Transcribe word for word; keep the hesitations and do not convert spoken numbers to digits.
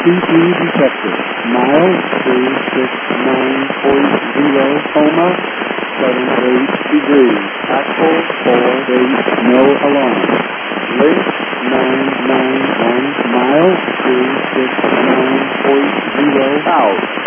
two three detected. Miles three six nine point zero, coma, seven eight degrees. Actual four eight, no alarm. Link nine nine one, miles three six nine point zero, out.